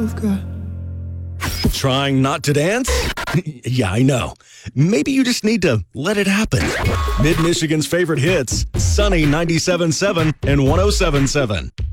you've got. Trying not to dance? Yeah, I know. Maybe you just need to let it happen. Mid-Michigan's favorite hits, Sunny 97.7 and 107.7.